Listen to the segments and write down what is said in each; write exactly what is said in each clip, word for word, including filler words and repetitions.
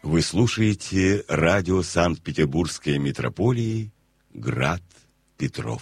Вы слушаете радио Санкт-Петербургской митрополии «Град Петров».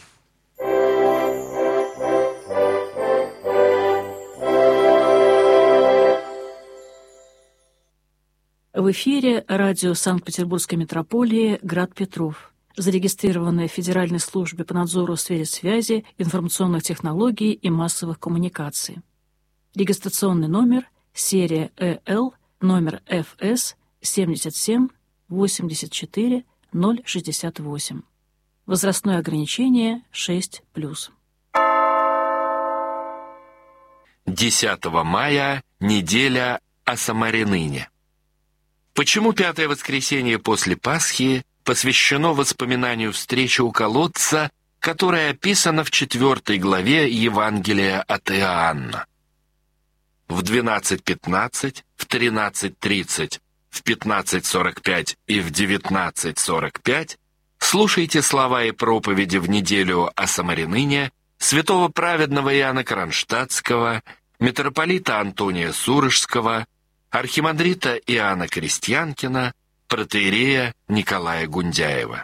В эфире радио Санкт-Петербургской митрополии «Град Петров», зарегистрированное в Федеральной службе по надзору в сфере связи, информационных технологий и массовых коммуникаций. Регистрационный номер, серия Э Л, номер Ф С семьдесят семь восемьдесят четыре ноль шестьдесят восемь. Возрастное ограничение шесть плюс. десятого мая, неделя о Самарянине. Почему пятое воскресенье после Пасхи посвящено воспоминанию встречи у колодца, которая описана в четвертой главе Евангелия от Иоанна? В двенадцать пятнадцать, в тринадцать тридцать, в пятнадцать сорок пять и в девятнадцать сорок пять слушайте слова и проповеди в неделю о Самарянине святого праведного Иоанна Кронштадтского, митрополита Антония Сурожского, архимандрита Иоанна Крестьянкина, протоиерея Николая Гундяева.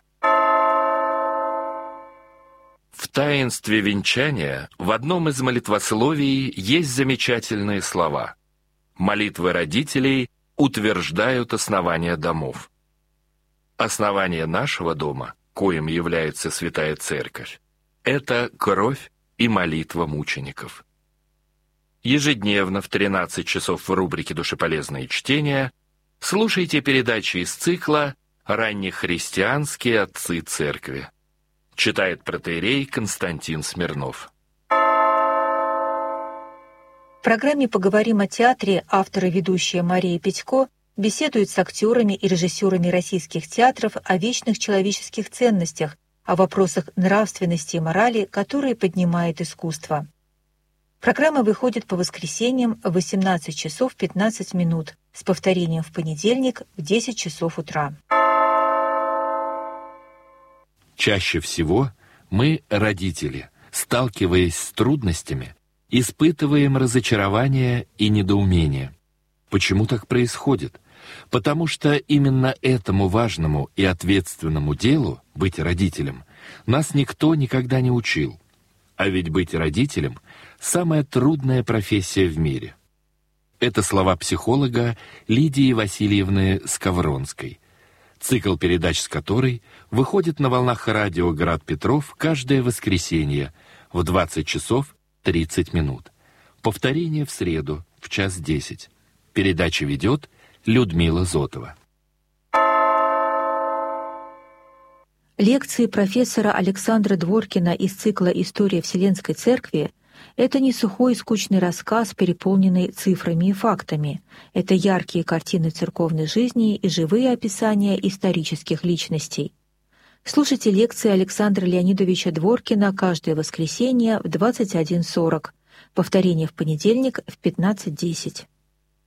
В таинстве венчания в одном из молитвословий есть замечательные слова. Молитвы родителей утверждают основания домов. Основание нашего дома, коим является Святая Церковь, это кровь и молитва мучеников. Ежедневно в тринадцать часов в рубрике «Душеполезные чтения» слушайте передачи из цикла «Раннехристианские отцы церкви». Читает протоиерей Константин Смирнов. В программе «Поговорим о театре» автор и ведущая Мария Петько беседует с актерами и режиссерами российских театров о вечных человеческих ценностях, о вопросах нравственности и морали, которые поднимает искусство. Программа выходит по воскресеньям в восемнадцать часов пятнадцать минут, с повторением в понедельник в десять часов утра. Чаще всего мы, родители, сталкиваясь с трудностями, испытываем разочарование и недоумение. Почему так происходит? Потому что именно этому важному и ответственному делу, быть родителем, нас никто никогда не учил. А ведь быть родителем – самая трудная профессия в мире. Это слова психолога Лидии Васильевны Скавронской, цикл передач с которой выходит на волнах радио «Град Петров» каждое воскресенье в двадцать часов тридцать минут. Повторение в среду в час десять. Передачу ведет Людмила Зотова. Лекции профессора Александра Дворкина из цикла «История Вселенской Церкви» — это не сухой и скучный рассказ, переполненный цифрами и фактами. Это яркие картины церковной жизни и живые описания исторических личностей. Слушайте лекции Александра Леонидовича Дворкина каждое воскресенье в двадцать один сорок. Повторение в понедельник в пятнадцать десять.